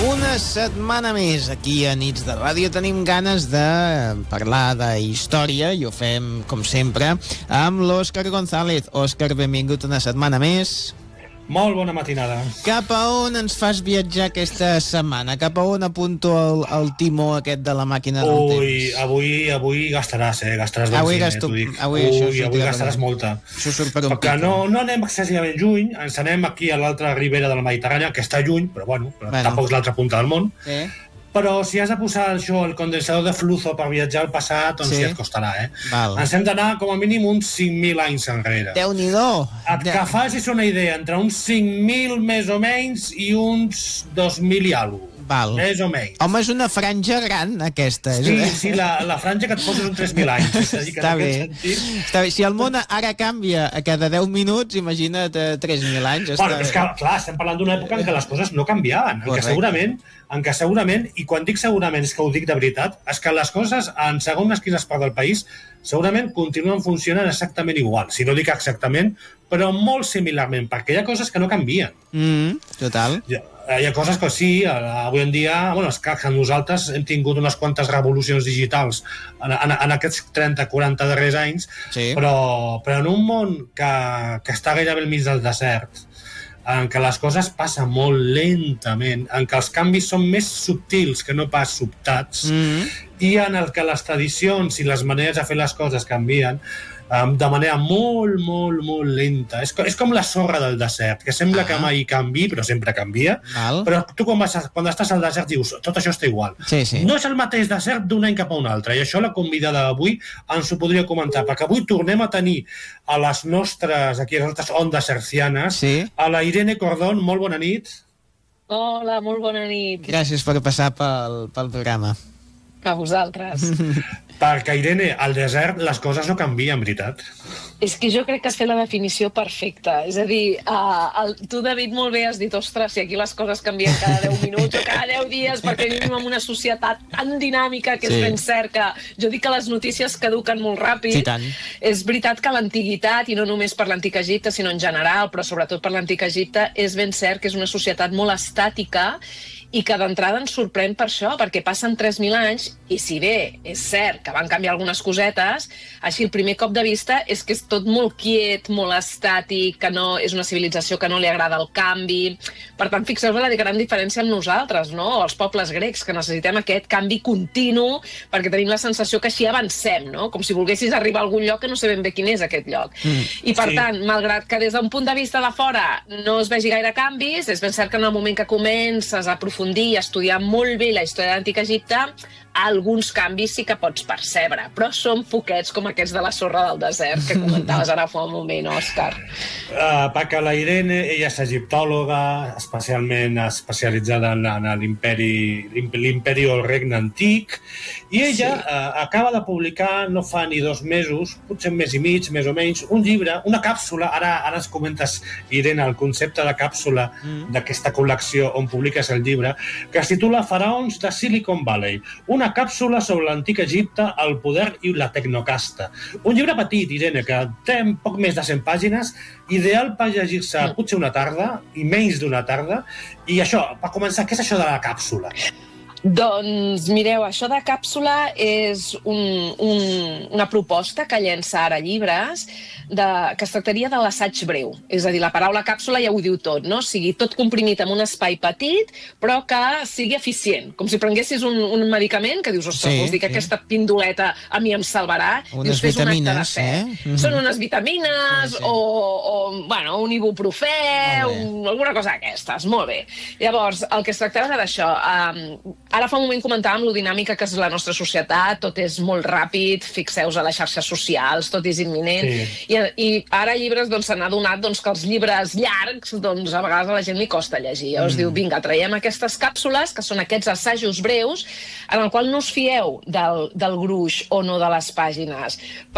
Una setmana més aquí a Nits de Ràdio. Tenim ganes de parlar de història i ho fem, com sempre, amb l'Òscar González. Òscar, benvingut una setmana més. Molt bona matinada. Cap a on ens fas viatjar aquesta setmana? Cap a on apunto el timó aquest de la màquina del temps? Avui gastaràs, gastaràs avui benzina, avui gastaràs molta. Això surt per un perquè no anem excessivament lluny, ens anem aquí a l'altra ribera de la Mediterrània, que està lluny, però bueno. Tampoc és l'altra punta del món. Però si has de posar el condensador de flujo per viatjar al passat, doncs sí et costarà, Val. Ens hem d'anar com a mínim uns 5.000 anys enrere. Déu-n'hi-do! Que facis una idea, entre uns 5.000 més o menys i uns 2.000 i alguna cosa. Val. Més o menys. Home, és una franja gran, aquesta. Sí, la franja que et poses uns 3.000 anys. Està bé. Si el món ara canvia a cada 10 minuts, imagina't 3.000 anys. Bueno, és que, clar, estem parlant d'una època en què les coses no canviaven, en què segurament, i quan dic segurament és que ho dic de veritat, és que les coses en segons quines parts del país segurament continuen funcionant exactament igual. Si no dic exactament, però molt similarment, perquè hi ha coses que no canvien. Total. Hi ha coses que sí, avui en dia, és clar que nosaltres hem tingut unes quantes revolucions digitals en aquests 30-40 darrers anys, però en un món que està gairebé al mig del desert, en què les coses passen molt lentament, en què els canvis són més subtils que no pas sobtats, i en el que les tradicions i les maneres de fer les coses canvien de manera molt, molt, molt lenta. És com la sorra del desert, que sembla que mai canvi, però sempre canvia. Però tu quan estàs al desert dius, tot això està igual. No és el mateix desert d'un any cap a un altre, i això la convidada d'avui ens ho podria comentar, perquè avui tornem a tenir a les nostres ondes hercianes a la Irene Cordón. Molt bona nit. Hola, molt bona nit. Gràcies per passar pel programa. A vosaltres. Perquè, Irene, al desert les coses no canvien, veritat? És que jo crec que has fet la definició perfecta. És a dir, tu, David, molt bé has dit, ostres, si aquí les coses canvien cada 10 minuts o cada 10 dies, perquè vivim en una societat tan dinàmica que és ben cert que jo dic que les notícies caduquen molt ràpid. Sí, tant. És veritat que l'antiguitat, i no només per l'antic Egipte, sinó en general, però sobretot per l'antic Egipte, és ben cert que és una societat molt estàtica i que d'entrada ens sorprèn per això, perquè passen 3.000 anys, i si bé és cert que van canviar algunes cosetes, així el primer cop de vista és que és tot molt quiet, molt estàtic, que no és una civilització que no li agrada el canvi. Per tant, fixeu-vos la gran diferència amb nosaltres, no? Els pobles grecs, que necessitem aquest canvi continu, perquè tenim la sensació que així avancem, no? Com si volguessis arribar a algun lloc que no sé ben bé quin és aquest lloc. I per tant, malgrat que des d'un punt de vista de fora no es vegi gaire canvis, és ben cert que en el moment que comences a aprofundir i estudiar molt bé la història de l'antic Egipte, alguns canvis sí que pots percebre, però són poquets com aquests de la sorra del desert que comentaves ara fa un moment, Òscar. Perquè la Irene, ella és egiptòloga, especialment especialitzada en l'imperi o el regne antic, i ella acaba de publicar no fa ni 2 mesos, potser un mes i mig, més o menys, un llibre, una càpsula, ara ens comentes, Irene, el concepte de càpsula d'aquesta col·lecció on publiques el llibre, que es titula Faraons de Silicon Valley, una càpsula sobre l'antic Egipte, el poder i la tecnocasta. Un llibre petit, Irene, que té poc més de 100 pàgines, ideal per llegir-se potser una tarda, i menys d'una tarda, i això, per començar, què és això de la càpsula? Doncs mireu, això de càpsula és una proposta que llença ara Llibres que es tractaria de l'assaig breu. És a dir, la paraula càpsula ja ho diu tot, no? O sigui, tot comprimit en un espai petit, però que sigui eficient. Com si prenguessis un medicament que dius, ostres, vols dir que aquesta pindoleta a mi em salvarà? Unes vitamines, Són unes vitamines o un ibuprofè, alguna cosa d'aquestes. Molt bé. Llavors, el que es tractava era d'això. Ara fa un moment comentàvem lo dinàmica que és la nostra societat, tot és molt ràpid, fixeu-vos a les xarxes socials, tot és imminent, i ara Llibres se n'ha adonat que els llibres llargs a vegades a la gent li costa llegir. Llavors diu, vinga, traiem aquestes càpsules, que són aquests assajos breus, en el qual no us fieu del gruix o no de les pàgines,